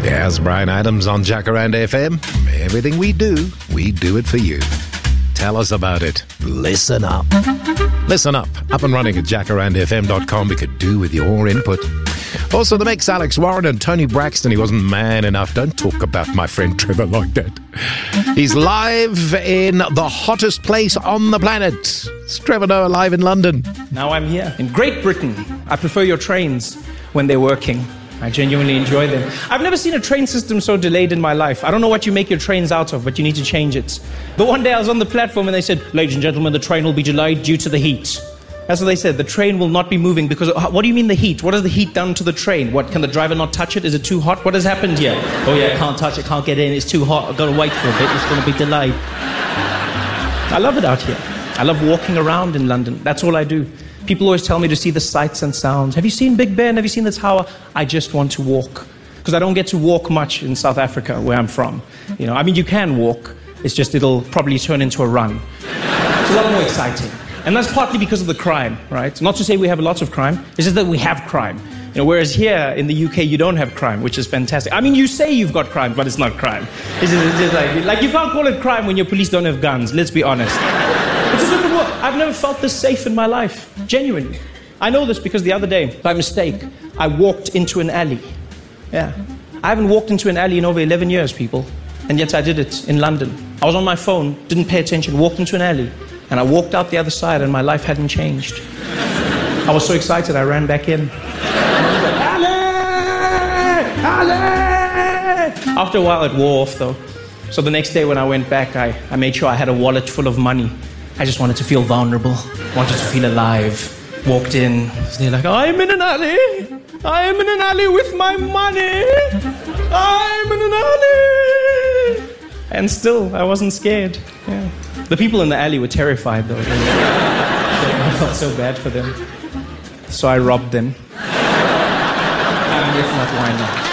Yes, Brian Adams on Jacaranda FM. Everything we do it for you. Tell us about it. Listen up. Listen up. Up and running at jacarandafm.com. We could do with your input. Also, the mix, Alex Warren and Tony Braxton. He wasn't man enough. Don't talk about my friend Trevor like that. He's live in the hottest place on the planet. It's Trevor Noah live in London. Now I'm here in Great Britain. I prefer your trains when they're working. I genuinely enjoy them. I've never seen a train system so delayed in my life. I don't know what you make your trains out of, but you need to change it. But one day I was on the platform and they said, "Ladies and gentlemen, the train will be delayed due to the heat." That's what they said. The train will not be moving because... What do you mean the heat? What has the heat done to the train? What, can the driver not touch it? Is it too hot? What has happened here? Oh yeah, I can't touch it, can't get in, it's too hot, I've got to wait for a bit, it's going to be delayed. I love it out here. I love walking around in London. That's all I do. People always tell me to see the sights and sounds. Have you seen Big Ben? Have you seen the tower? I just want to walk. Because I don't get to walk much in South Africa, where I'm from. You know, I mean, you can walk. It's just it'll probably turn into a run. It's a lot more exciting. And that's partly because of the crime, right? Not to say we have lots of crime. It's just that we have crime. You know, whereas here in the UK, you don't have crime, which is fantastic. I mean, you say you've got crime, but it's not crime. It's just like you can't call it crime when your police don't have guns. Let's be honest. It's a different world. I've never felt this safe in my life. Genuinely. I know this because the other day, by mistake, I walked into an alley. Yeah. I haven't walked into an alley in over 11 years, people. And yet I did it in London. I was on my phone, didn't pay attention, walked into an alley. And I walked out the other side and my life hadn't changed. I was so excited, I ran back in. After a while, it wore off, though. So the next day when I went back, I made sure I had a wallet full of money. I just wanted to feel vulnerable, wanted to feel alive. Walked in, they're like, I'm in an alley. I'm in an alley with my money. I'm in an alley. And still, I wasn't scared. Yeah. The people in the alley were terrified, though. I felt so bad for them. So I robbed them. And if not, why not?